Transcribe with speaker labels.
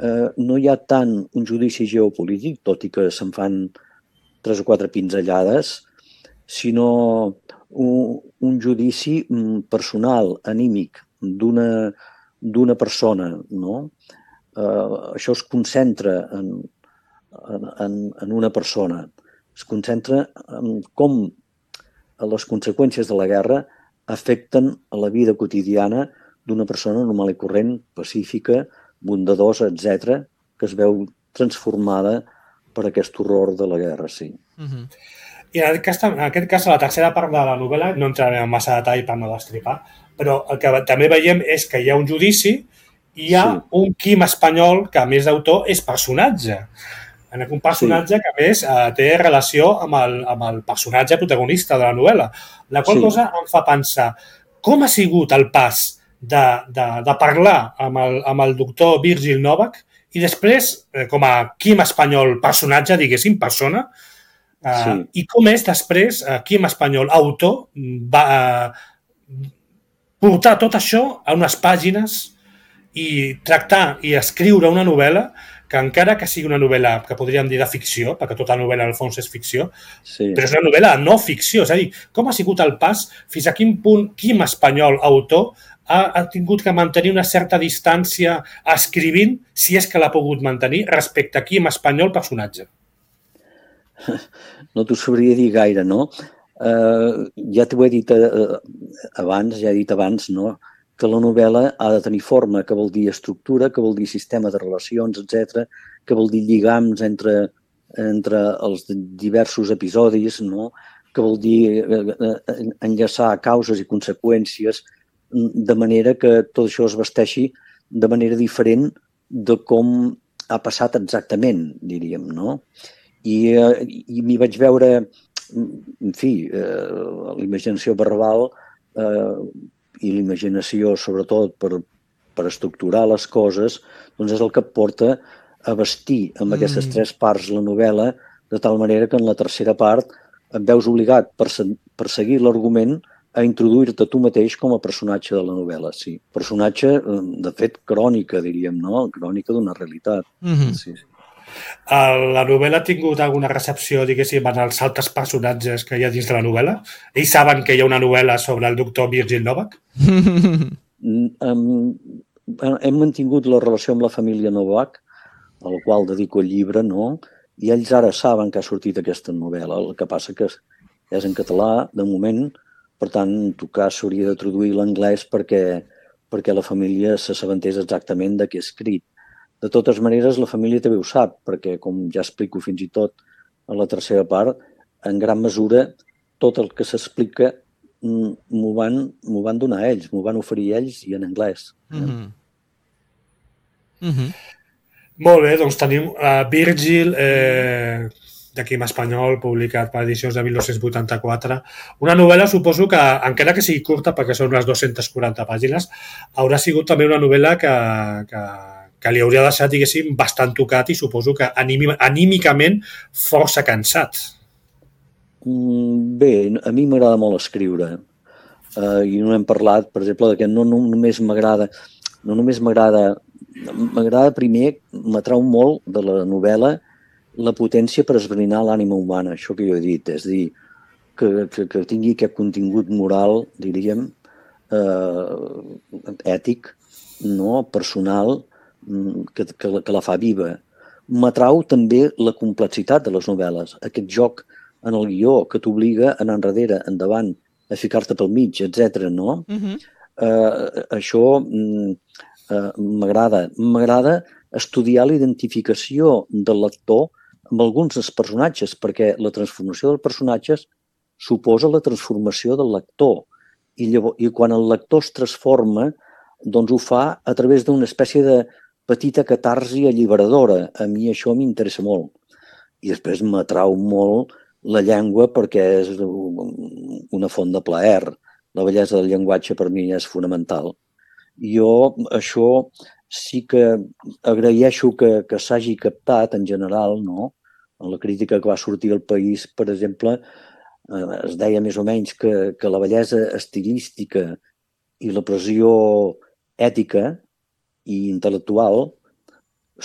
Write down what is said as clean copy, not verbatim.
Speaker 1: no hi ha tant un judici geopolític, tot i que se'n fan 3 o 4 pinzellades, sinó un judici personal, anímic, d'una persona, no? Això es concentra en una persona. Es concentra en com les conseqüències de la guerra afecten a la vida quotidiana d'una persona normal i corrent, pacífica, bondadosa, etc., que es veu transformada per aquest horror de la guerra, sí.
Speaker 2: I en aquest cas, a la tercera part de la novel·la, no entrarem en massa detall per no destripar, però el que també veiem és que hi ha un judici i hi ha un Quim espanyol que, a més d'autor, és personatge. Un personatge que, a més, té relació amb el personatge protagonista de la novel·la. La qual cosa em fa pensar com ha sigut el pas de parlar amb el doctor Virgil Novak i després, com a Quim espanyol personatge, diguéssim, persona, i com és després Quim espanyol autor va portar tot això a unes pàgines i tractar i escriure una novel·la que encara que sigui una novel·la que podríem dir de ficció, perquè tota novel·la al fons és ficció, però és una novel·la no ficció, és a dir, com ha sigut el pas, fins a quin punt Quim espanyol autor ha tingut que mantenir una certa distància escrivint, si és que l'ha pogut mantenir, respecte a Quim espanyol personatge.
Speaker 1: No t'ho sabria dir gaire, no? Ja t'ho he dit abans, no? Que la novel·la ha de tenir forma, que vol dir estructura, que vol dir sistema de relacions, etc., que vol dir lligams entre els diversos episodis, no? Que vol dir enllaçar causes i conseqüències, de manera que tot això es vesteixi de manera diferent de com ha passat exactament, diríem, no? I m'hi vaig veure, en fi, l'imaginació verbal i l'imaginació, sobretot, per estructurar les coses, doncs és el que et porta a vestir amb aquestes 3 parts la novel·la, de tal manera que en la tercera part et veus obligat, per seguir l'argument, a introduir-te tu mateix com a personatge de la novel·la, sí. Personatge, de fet, crònica, diríem, no? Crònica d'una realitat. Sí.
Speaker 2: La novel·la ha tingut alguna recepció, diguéssim, en els altres personatges que hi ha dins de la novel·la? Ells saben que hi ha una novel·la sobre el doctor Virgil Novak?
Speaker 1: Hem mantingut la relació amb la família Novak, a la qual dedico el llibre, no? I ells ara saben que ha sortit aquesta novel·la. El que passa que és en català, de moment, per tant, en tot cas, s'hauria de traduir l'anglès perquè la família s'assabentés exactament de què he escrit. De totes maneres, la família també ho sap, perquè, com ja explico fins i tot a la tercera part, en gran mesura, tot el que s'explica m'ho van donar ells, m'ho van oferir ells i en anglès.
Speaker 2: Molt bé, doncs tenim Virgil, de Quim espanyol, publicat per edicions de 1984. Una novel·la, suposo que, encara que sigui curta, perquè són unes 240 pàgines, haurà sigut també una novel·la que li hauria deixat, diguéssim, bastant tocat i suposo que anímicament força cansat.
Speaker 1: Bé, a mi m'agrada molt escriure i no hem parlat, per exemple, que no només m'agrada primer, m'atrau molt de la novel·la la potència per esbrinar l'ànima humana, això que jo he dit, és a dir, que tingui aquest contingut moral, diríem, ètic, no? Personal, que la fa viva. M'atrau també la complexitat de les novel·les, aquest joc en el guió que t'obliga a anar enrere, endavant, a ficar-te pel mig, etc. no? Això m'agrada. M'agrada estudiar la identificació del lector amb alguns dels personatges, perquè la transformació dels personatges suposa la transformació del lector. I quan el lector es transforma, doncs ho fa a través d'una espècie de petita catarsi alliberadora. A mi això m'interessa molt. I després m'atrau molt la llengua perquè és una font de plaer. La bellesa del llenguatge per mi és fonamental. Jo això sí que agraeixo que s'hagi captat en general, no? En la crítica que va sortir al País, per exemple, es deia més o menys que la bellesa estilística i la pressió ètica i intel·lectual